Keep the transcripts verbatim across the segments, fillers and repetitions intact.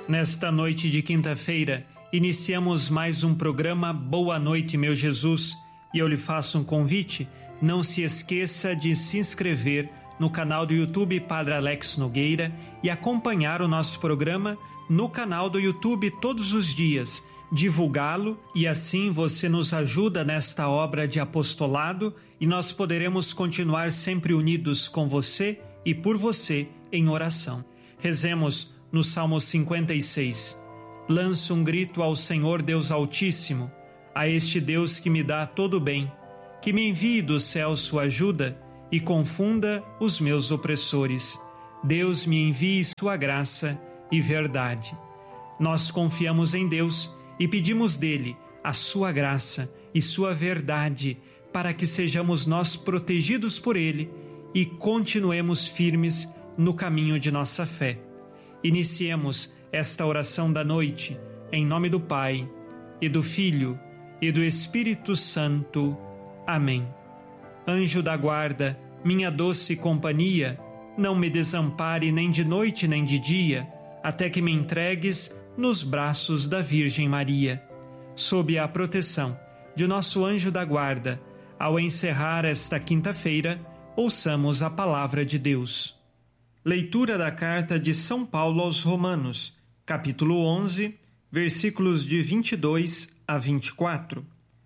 Nesta noite de quinta-feira, iniciamos mais um programa Boa Noite, meu Jesus, e eu lhe faço um convite. Não se esqueça de se inscrever no canal do YouTube Padre Alex Nogueira e acompanhar o nosso programa no canal do YouTube todos os dias, divulgá-lo, e assim você nos ajuda nesta obra de apostolado e nós poderemos continuar sempre unidos com você e por você em oração. Rezemos no Salmo cinquenta e seis. Lanço um grito ao Senhor Deus Altíssimo, a este Deus que me dá todo o bem, que me envie do céu sua ajuda e confunda os meus opressores. Deus me envie sua graça e verdade. Nós confiamos em Deus e pedimos dele a sua graça e sua verdade para que sejamos nós protegidos por ele e continuemos firmes no caminho de nossa fé. Iniciemos esta oração da noite em nome do Pai e do Filho e do Espírito Santo. Amém. Anjo da guarda, minha doce companhia, não me desampare nem de noite nem de dia, até que me entregues nos braços da Virgem Maria. Sob a proteção de nosso anjo da guarda, ao encerrar esta quinta-feira, ouçamos a palavra de Deus. Leitura da carta de São Paulo aos Romanos, capítulo onze, versículos de vinte e dois a vinte e quatro.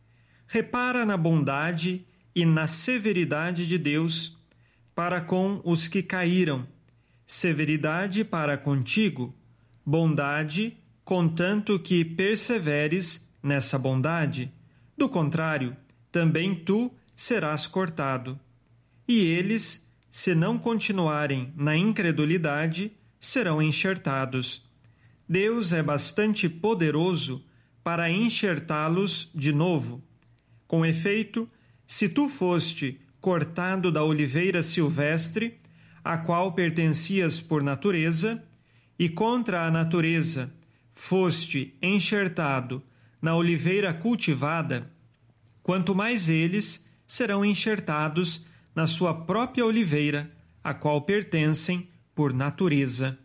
Repara na bondade e na severidade de Deus para com os que caíram, severidade para contigo, bondade, contanto que perseveres nessa bondade. Do contrário, também tu serás cortado. E eles, se não continuarem na incredulidade, serão enxertados. Deus é bastante poderoso para enxertá-los de novo. Com efeito, se tu foste cortado da oliveira silvestre, a qual pertencias por natureza, e contra a natureza foste enxertado na oliveira cultivada, quanto mais eles serão enxertados na sua própria oliveira, a qual pertencem por natureza.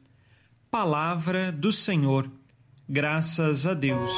Palavra do Senhor. Graças a Deus.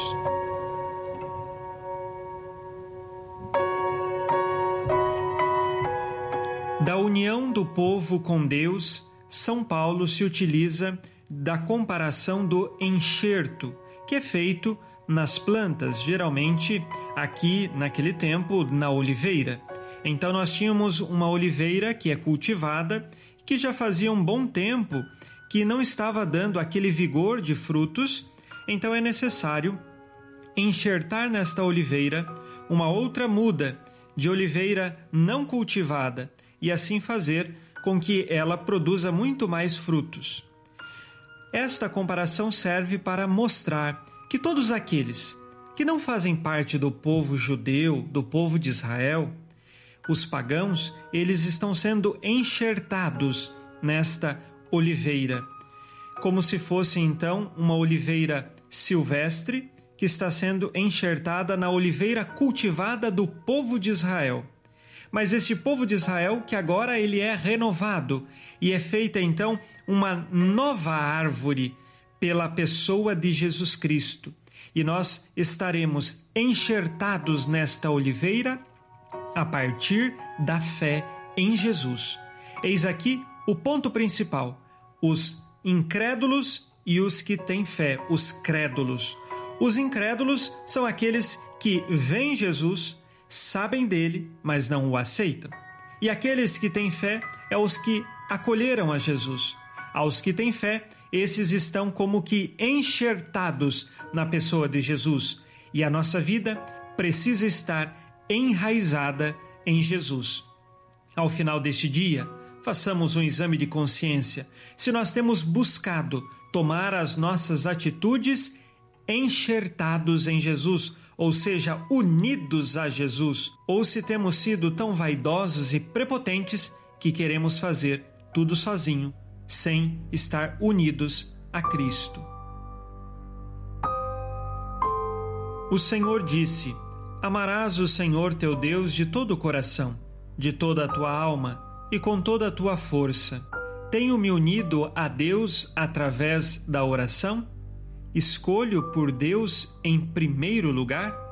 Da união do povo com Deus, São Paulo se utiliza da comparação do enxerto, que é feito nas plantas, geralmente aqui naquele tempo na oliveira. Então nós tínhamos uma oliveira que é cultivada, que já fazia um bom tempo que não estava dando aquele vigor de frutos, então é necessário enxertar nesta oliveira uma outra muda de oliveira não cultivada e assim fazer com que ela produza muito mais frutos. Esta comparação serve para mostrar que todos aqueles que não fazem parte do povo judeu, do povo de Israel, os pagãos, eles estão sendo enxertados nesta oliveira, como se fosse então uma oliveira silvestre que está sendo enxertada na oliveira cultivada do povo de Israel. Mas este povo de Israel que agora ele é renovado e é feita então uma nova árvore pela pessoa de Jesus Cristo. E nós estaremos enxertados nesta oliveira a partir da fé em Jesus. Eis aqui o ponto principal: os incrédulos e os que têm fé, os crédulos. Os incrédulos são aqueles que veem Jesus, sabem dele, mas não o aceitam. E aqueles que têm fé é os que acolheram a Jesus. Aos que têm fé, esses estão como que enxertados na pessoa de Jesus. E a nossa vida precisa estar enraizada em Jesus. Ao final deste dia, façamos um exame de consciência. Se nós temos buscado tomar as nossas atitudes enxertados em Jesus, ou seja, unidos a Jesus, ou se temos sido tão vaidosos e prepotentes que queremos fazer tudo sozinho, sem estar unidos a Cristo. O Senhor disse: amarás o Senhor teu Deus de todo o coração, de toda a tua alma e com toda a tua força. Tenho-me unido a Deus através da oração? escolho por Deus em primeiro lugar?